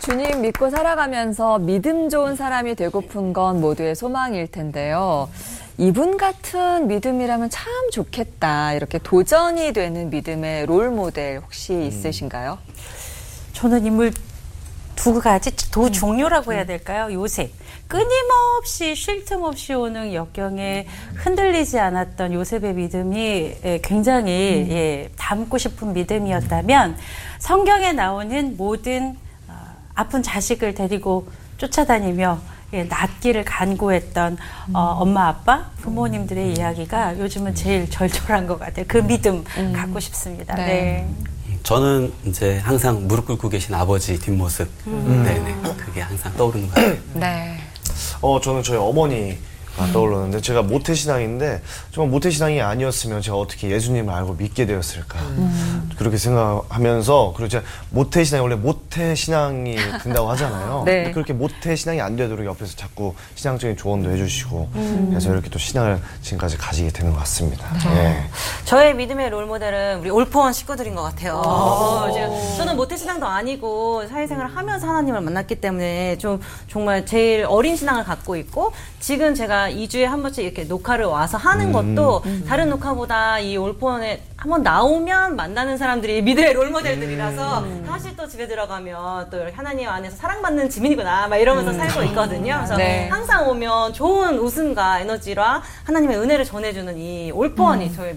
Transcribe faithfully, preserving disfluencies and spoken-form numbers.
주님 믿고 살아가면서 믿음 좋은 사람이 되고픈 건 모두의 소망일 텐데요. 이분 같은 믿음이라면 참 좋겠다. 이렇게 도전이 되는 믿음의 롤 모델 혹시 있으신가요? 저는 인물 두 가지 도 종류라고 해야 될까요? 요셉. 끊임없이 쉴 틈 없이 오는 역경에 흔들리지 않았던 요셉의 믿음이 굉장히 음. 예, 닮고 싶은 믿음이었다면 성경에 나오는 모든 어, 아픈 자식을 데리고 쫓아다니며 예, 낫기를 간구했던 음. 어, 엄마 아빠 부모님들의 음. 이야기가 요즘은 제일 절절한 것 같아요. 그 믿음 음. 갖고 싶습니다. 네. 네. 저는 이제 항상 무릎 꿇고 계신 아버지 뒷모습, 음. 네네, 그게 항상 떠오르는 것 같아요. 네. 어, 저는 저희 어머니가 음. 떠오르는데, 제가 모태신앙인데, 정말 모태신앙이 아니었으면 제가 어떻게 예수님을 알고 믿게 되었을까. 음. 그렇게 생각하면서, 그리고 제가 모태신앙이 원래 모태신앙이 된다고 하잖아요. 네. 근데 그렇게 모태신앙이 안 되도록 옆에서 자꾸 신앙적인 조언도 해주시고, 음. 그래서 이렇게 또 신앙을 지금까지 가지게 되는 것 같습니다. 네. 네. 저의 믿음의 롤모델은 우리 올포원 식구들인 것 같아요. 어, 제가, 저는 모태신앙도 아니고 사회생활을 하면서 하나님을 만났기 때문에 좀 정말 제일 어린 신앙을 갖고 있고, 지금 제가 이 주에 한 번씩 이렇게 녹화를 와서 하는 음. 것도 음. 다른 녹화보다 이 올포원에 한번 나오면 만나는 사람들이 믿음의 롤모델들이라서 음. 다시 또 집에 들어가면 또 하나님 안에서 사랑받는 지민이구나 막 이러면서 음. 살고 있거든요. 그래서 네. 항상 오면 좋은 웃음과 에너지와 하나님의 은혜를 전해주는 이 올포원이 음. 저의